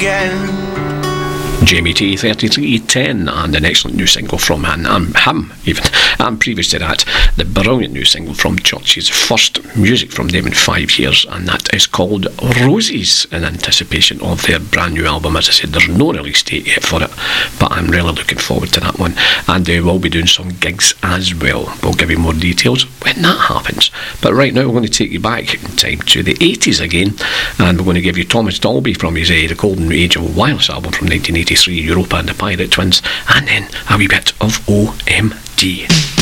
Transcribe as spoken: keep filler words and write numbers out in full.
Jamie T, thirty-three ten, and an excellent new single from him, um, him even, and previous to that, the brilliant new single from Church's first music from them in five years, and that is called Roses, in anticipation of their brand new album. As I said, there's no release date yet for it, but I'm really looking forward to that one, and they will be doing some gigs as well. We'll give you more details when that happens, but right now we're going to take you back in time to the eighties again, and we're going to give you Thomas Dolby from his uh, The Golden Age of Wireless album from nineteen eighty-three, Europa and the Pirate Twins, and then a wee bit of O M D.